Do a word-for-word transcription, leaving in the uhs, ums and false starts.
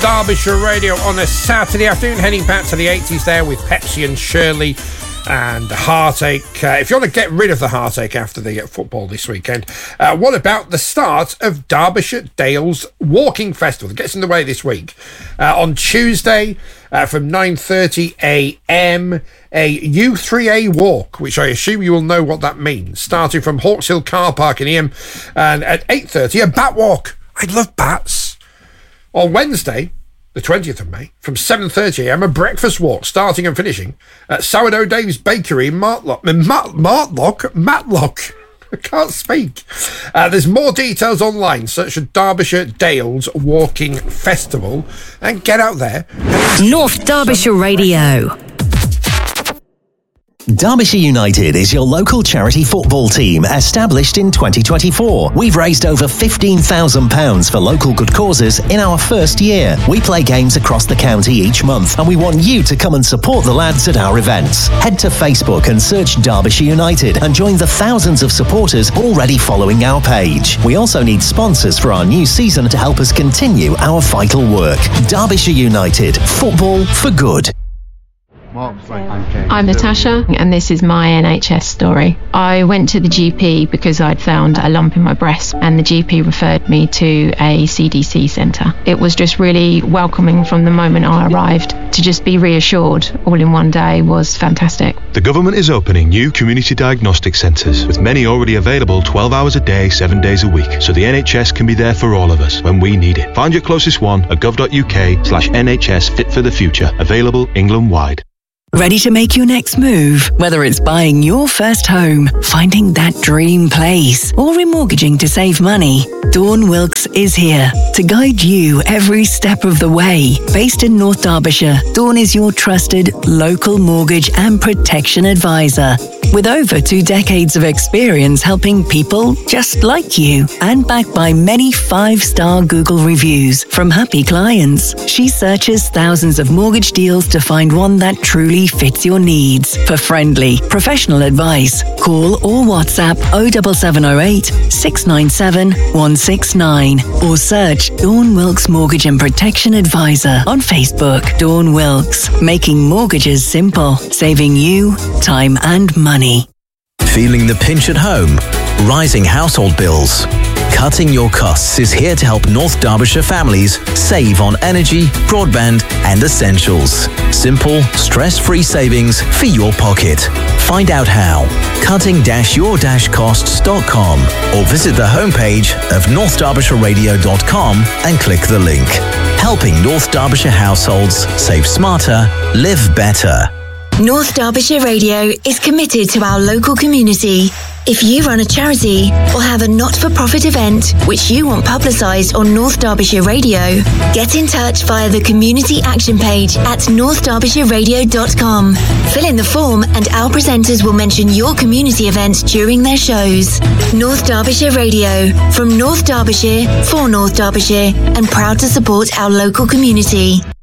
Derbyshire Radio on a Saturday afternoon, heading back to the eighties there with Pepsi and Shirley and Heartache. Uh, if you want to get rid of the heartache after the uh, football this weekend, uh, what about the start of Derbyshire Dales Walking Festival? It gets in the way this week. Uh, on Tuesday uh, from nine thirty a m, a U three A walk, which I assume you will know what that means, starting from Hawks Hill Car Park in Eyam, and at eight thirty a bat walk. I love bats. On Wednesday, the twentieth of May, from seven thirty a m, a breakfast walk starting and finishing at Sourdough Dave's Bakery in Martlock. Mart- Martlock? Matlock. I can't speak. Uh, there's more details online. Search for Derbyshire Dales Walking Festival and get out there. North Derbyshire Radio. Derbyshire United is your local charity football team established in twenty twenty-four. We've raised over fifteen thousand pounds for local good causes in our first year. We play games across the county each month and we want you to come and support the lads at our events. Head to Facebook and search Derbyshire United and join the thousands of supporters already following our page. We also need sponsors for our new season to help us continue our vital work. Derbyshire United, football for good. I'm Natasha and this is my N H S story. I went to the G P because I'd found a lump in my breast and the G P referred me to a C D C centre. It was just really welcoming from the moment I arrived. To just be reassured all in one day was fantastic. The government is opening new community diagnostic centres, with many already available twelve hours a day, seven days a week, so the N H S can be there for all of us when we need it. Find your closest one at gov.uk slash NHS Fit for the Future, available England-wide. Ready to make your next move? Whether it's buying your first home, finding that dream place, or remortgaging to save money, Dawn Wilkes is here to guide you every step of the way. Based in North Derbyshire, Dawn is your trusted local mortgage and protection advisor. With over two decades of experience helping people just like you, and backed by many five-star Google reviews from happy clients, she searches thousands of mortgage deals to find one that truly fits your needs. For friendly, professional advice, call or WhatsApp oh seven seven oh eight, six nine seven, one six nine or search Dawn Wilkes Mortgage and Protection Advisor on Facebook. Dawn Wilkes, making mortgages simple, saving you time and money. Feeling the pinch at home? Rising household bills? Cutting your costs is here to help North Derbyshire families save on energy, broadband and essentials. Simple, stress-free savings for your pocket. Find out how. cutting your costs dot com or visit the homepage of north derbyshire radio dot com and click the link. Helping North Derbyshire households save smarter, live better. North Derbyshire Radio is committed to our local community. If you run a charity or have a not-for-profit event which you want publicised on North Derbyshire Radio, get in touch via the Community Action page at north derbyshire radio dot com. Fill in the form and our presenters will mention your community event during their shows. North Derbyshire Radio, from North Derbyshire, for North Derbyshire, and proud to support our local community.